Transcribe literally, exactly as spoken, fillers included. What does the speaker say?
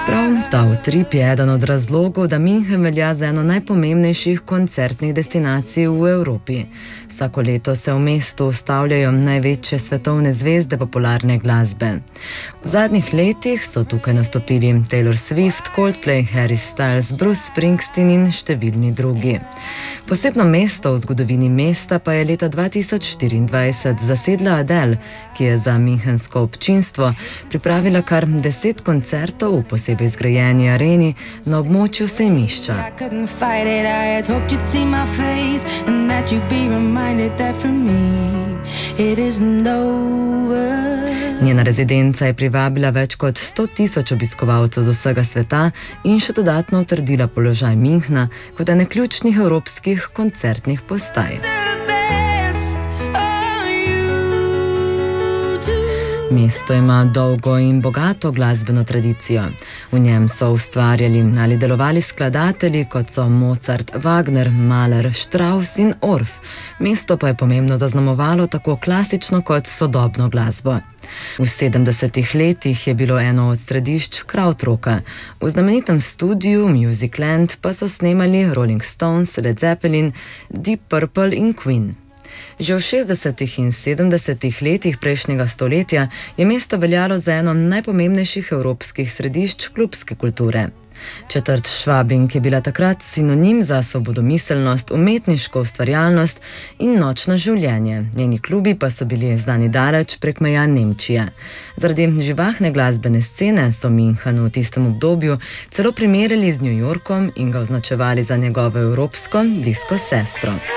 Prav ta utrip je eden od razlogov, da München velja za eno najpomembnejših koncertnih destinacij v Evropi. Vsako leto se v mestu ustavljajo največje svetovne zvezde popularne glasbe. V zadnjih letih so tukaj nastopili Taylor Swift, Coldplay, Harry Styles, Bruce Springsteen in številni drugi. Posebno mesto v zgodovini mesta pa je leta dva tisoč štiriindvajset zasedla Adele, ki je za münchensko občinstvo pripravila kar deset koncertov v posebej zgrajeni areni na območju sejmišča. Njena rezidenca je privabila več kot sto tisoč obiskovalcev z vsega sveta in še dodatno utrdila položaj Münchna kot ene ključnih evropskih koncertnih postaj. Mesto ima dolgo in bogato glasbeno tradicijo. V njem so ustvarjali ali delovali skladatelji, kot so Mozart, Wagner, Mahler, Strauss in Orff. Mesto pa je pomembno zaznamovalo tako klasično kot sodobno glasbo. V sedemdesetih letih je bilo eno od središč krautrocka. V znamenitem studiu Musicland pa so snemali Rolling Stones, Led Zeppelin, Deep Purple in Queen. Že v šestdesetih in sedemdesetih letih prejšnjega stoletja je mesto veljalo za eno najpomembnejših evropskih središč klubske kulture. Četrt Schwabing je bila takrat sinonim za svobodomiselnost, umetniško ustvarjalnost in nočno življenje. Njeni klubi pa so bili znani daleč prek meja Nemčije. Zaradi živahne glasbene scene so München v tistem obdobju celo primerjali z New Yorkom in ga označevali za njegovo evropsko disko sestro.